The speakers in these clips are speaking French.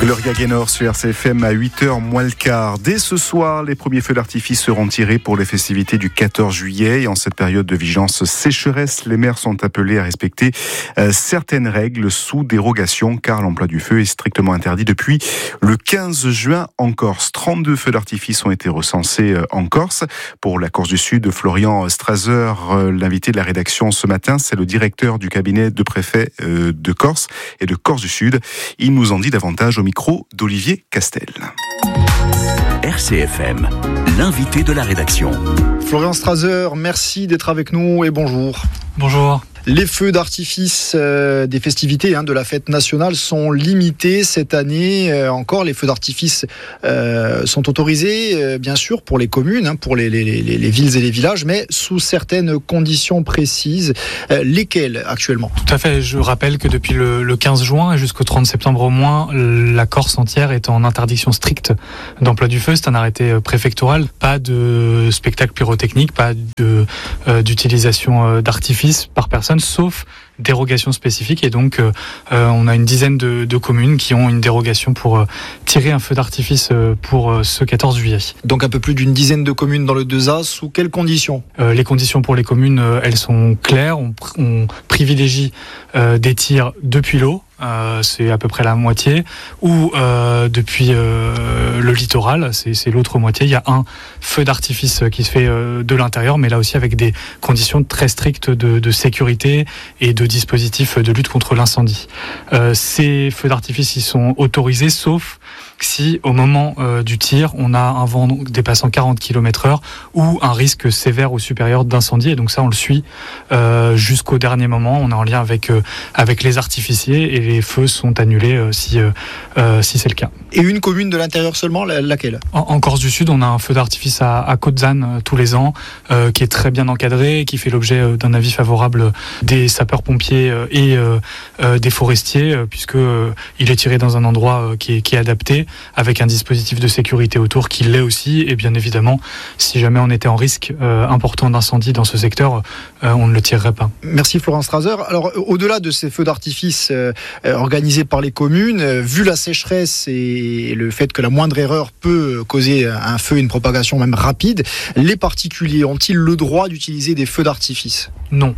Gloria Gaynor sur RCFM à 8h moins le quart. Dès ce soir, les premiers feux d'artifice seront tirés pour les festivités du 14 juillet. Et en cette période de vigilance sécheresse, les maires sont appelés à respecter certaines règles sous dérogation, car l'emploi du feu est strictement interdit depuis le 15 juin en Corse. 32 feux d'artifice ont été recensés en Corse. Pour la Corse du Sud, Florian Straser, l'invité de la rédaction ce matin, c'est le directeur du cabinet de préfet de Corse et de Corse du Sud. Il nous en dit davantage au micro d'Olivier Castel. RCFM, l'invité de la rédaction. Florian Straser, merci d'être avec nous et bonjour. Bonjour. Les feux d'artifice des festivités de la fête nationale sont limités cette année. Encore, les feux d'artifice sont autorisés, bien sûr, pour les communes, pour les villes et les villages, mais sous certaines conditions précises. Lesquelles actuellement ? Tout à fait. Je rappelle que depuis le 15 juin et jusqu'au 30 septembre au moins, la Corse entière est en interdiction stricte d'emploi du feu. C'est un arrêté préfectoral. Pas de spectacle pyrotechnique, pas d'utilisation d'artifice par personne, sauf dérogation spécifique. Et donc, on a une dizaine de communes qui ont une dérogation pour tirer un feu d'artifice pour ce 14 juillet. Donc un peu plus d'une dizaine de communes dans le 2A. Sous quelles conditions ? Les conditions pour les communes, elles sont claires. On privilégie des tirs depuis l'eau. C'est à peu près la moitié, ou depuis le littoral, c'est l'autre moitié. Il y a un feu d'artifice qui se fait de l'intérieur, mais là aussi avec des conditions très strictes de sécurité et de dispositifs de lutte contre l'incendie. Ces feux d'artifice, ils sont autorisés, sauf si au moment du tir, on a un vent dépassant 40 km/h ou un risque sévère ou supérieur d'incendie. Et donc ça, on le suit jusqu'au dernier moment. On est en lien avec les artificiers et les feux sont annulés si c'est le cas. Et une commune de l'intérieur seulement, laquelle ? En Corse du Sud, on a un feu d'artifice à Côte-Zane tous les ans, qui est très bien encadré, qui fait l'objet d'un avis favorable des sapeurs-pompiers et des forestiers, puisque il est tiré dans un endroit qui est adapté, avec un dispositif de sécurité autour qui l'est aussi. Et bien évidemment, si jamais on était en risque important d'incendie dans ce secteur, on ne le tirerait pas. Merci Florent Straser. Alors, au-delà de ces feux d'artifice organisés par les communes, vu la sécheresse et le fait que la moindre erreur peut causer un feu, une propagation même rapide, les particuliers ont-ils le droit d'utiliser des feux d'artifice ? Non.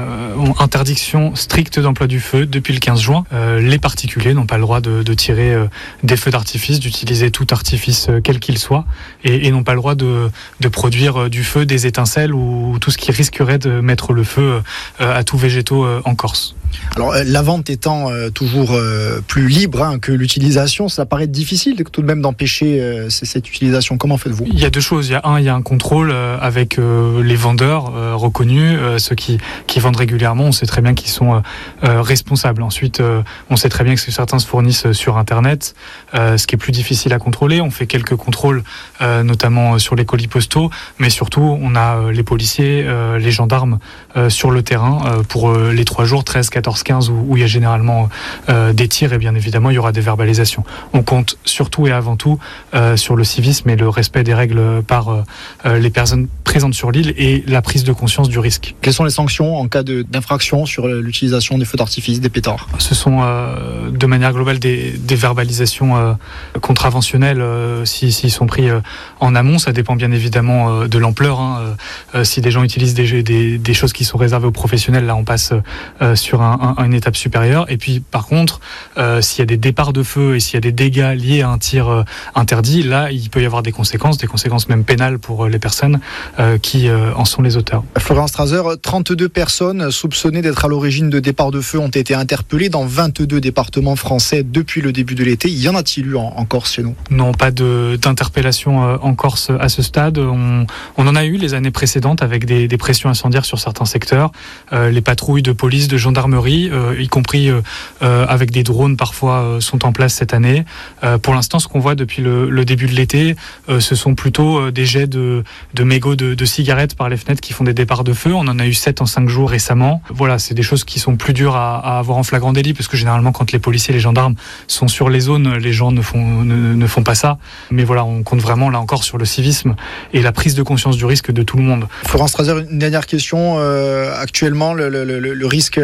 Interdiction stricte d'emploi du feu depuis le 15 juin. Les particuliers n'ont pas le droit de tirer des feux d'artifice, d'utiliser tout artifice quel qu'il soit, et n'ont pas le droit de produire du feu, des étincelles ou tout ce qui risquerait de mettre le feu à tout végétaux en Corse. Alors, la vente étant toujours plus libre que l'utilisation, ça paraît difficile tout de même d'empêcher cette utilisation. Comment faites-vous ? Il y a deux choses. Il y a un contrôle avec les vendeurs reconnus, ceux qui vendent régulièrement. On sait très bien qu'ils sont responsables. Ensuite, on sait très bien que certains se fournissent sur Internet, ce qui est plus difficile à contrôler. On fait quelques contrôles, notamment sur les colis postaux, mais surtout, on a les policiers, les gendarmes sur le terrain pour les 3 jours, 13, 14, 15, où il y a généralement des tirs, et bien évidemment il y aura des verbalisations. On compte surtout et avant tout sur le civisme et le respect des règles par les personnes présentes sur l'île et la prise de conscience du risque. Quelles sont les sanctions en cas d'infraction sur l'utilisation des feux d'artifice, des pétards ? Ce sont de manière globale des verbalisations contraventionnelles s'ils sont pris en amont. Ça dépend bien évidemment de l'ampleur. Si des gens utilisent des choses qui sont réservées aux professionnels, là on passe sur une étape supérieure. Et puis par contre, s'il y a des départs de feu et s'il y a des dégâts liés à un tir interdit, là il peut y avoir des conséquences même pénales pour les personnes qui en sont les auteurs. Florian Straser, 32 personnes soupçonnées d'être à l'origine de départs de feu ont été interpellées dans 22 départements français depuis le début de l'été. Y en a-t-il eu en Corse chez nous ? Non, pas d'interpellation en Corse à ce stade. On en a eu les années précédentes avec des pressions incendiaires sur certains secteurs. Les patrouilles de police, de gendarmerie, y compris avec des drones parfois, sont en place cette année. Pour l'instant, ce qu'on voit depuis le début de l'été, ce sont plutôt des jets de mégots de cigarettes par les fenêtres qui font des départs de feu. On en a eu 7 en 5 jours récemment. Voilà, c'est des choses qui sont plus dures à avoir en flagrant délit, parce que généralement, quand les policiers et les gendarmes sont sur les zones, les gens ne font pas ça. Mais voilà, on compte vraiment là encore sur le civisme et la prise de conscience du risque de tout le monde. Florent Straser, une dernière question. Actuellement, le risque incendie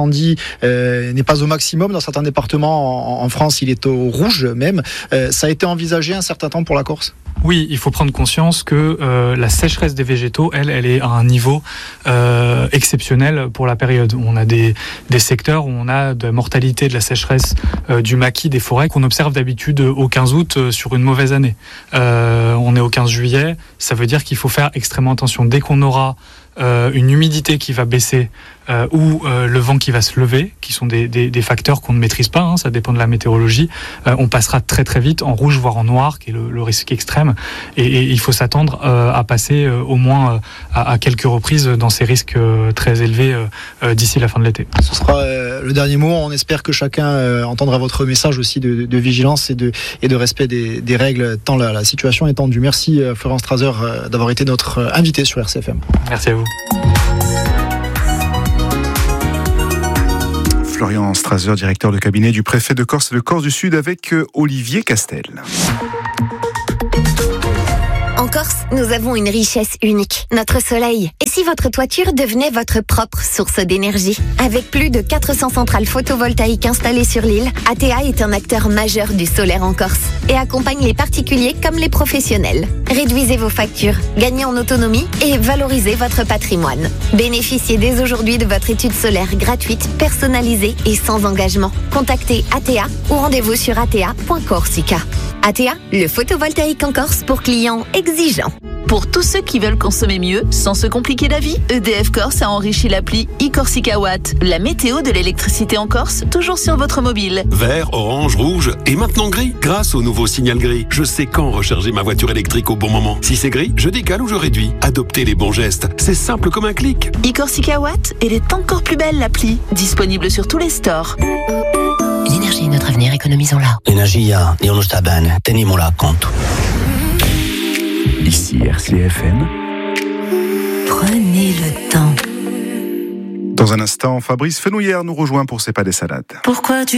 d'incendie n'est pas au maximum. Dans certains départements en France, il est au rouge même. Ça a été envisagé un certain temps pour la Corse ? Oui, il faut prendre conscience que la sécheresse des végétaux, elle est à un niveau exceptionnel pour la période. On a des secteurs où on a de la mortalité de la sécheresse du maquis des forêts qu'on observe d'habitude au 15 août sur une mauvaise année. On est au 15 juillet, ça veut dire qu'il faut faire extrêmement attention. Dès qu'on aura une humidité qui va baisser ou le vent qui va se lever, qui sont des facteurs qu'on ne maîtrise pas, ça dépend de la météorologie, on passera très très vite en rouge voire en noir, qui est le risque extrême, et il faut s'attendre à passer au moins à quelques reprises dans ces risques très élevés d'ici la fin de l'été. Ce sera le dernier mot. On espère que chacun entendra votre message aussi de vigilance et de respect des règles, tant la situation est tendue. Merci Florian Strasser d'avoir été notre invité sur RCFM. Merci à vous. Florian Strasser, directeur de cabinet du préfet de Corse et de Corse du Sud, avec Olivier Castel. En Corse, nous avons une richesse unique, notre soleil. Et si votre toiture devenait votre propre source d'énergie ? Avec plus de 400 centrales photovoltaïques installées sur l'île, ATEA est un acteur majeur du solaire en Corse et accompagne les particuliers comme les professionnels. Réduisez vos factures, gagnez en autonomie et valorisez votre patrimoine. Bénéficiez dès aujourd'hui de votre étude solaire gratuite, personnalisée et sans engagement. Contactez ATEA ou rendez-vous sur atea.corsica. ATEA, le photovoltaïque en Corse pour clients exigeants. Pour tous ceux qui veulent consommer mieux, sans se compliquer la vie, EDF Corse a enrichi l'appli iCorsica Watt, la météo de l'électricité en Corse, toujours sur votre mobile. Vert, orange, rouge et maintenant gris. Grâce au nouveau signal gris, je sais quand recharger ma voiture électrique au bon moment. Si c'est gris, je décale ou je réduis. Adoptez les bons gestes, c'est simple comme un clic. iCorsica Watt, elle est encore plus belle l'appli, disponible sur tous les stores. L'énergie est notre avenir, économisons-la. L'energia non sta bene, teniamola a conto. Ici RCFM. Prenez le temps. Dans un instant, Fabrice Fenouillère nous rejoint pour C'est pas des salades. Pourquoi tu